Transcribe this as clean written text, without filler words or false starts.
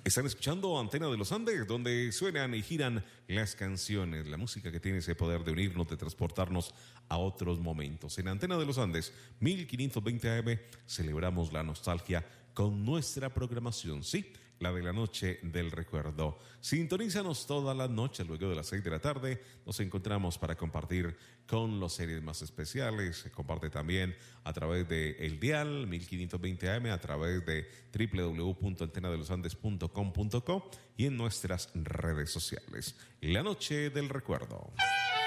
Están escuchando Antena de los Andes, donde suenan y giran las canciones, la música que tiene ese poder de unirnos, de transportarnos a otros momentos. En Antena de los Andes, 1520 AM, celebramos la nostalgia con nuestra programación, sí, la de la noche del recuerdo. Sintonízanos todas las noches, luego de las 6 de la tarde, nos encontramos para compartir con los series más especiales. Se comparte también a través de El Dial, 1520 AM, a través de www.antenadelosandes.com.co y en nuestras redes sociales. La noche del recuerdo.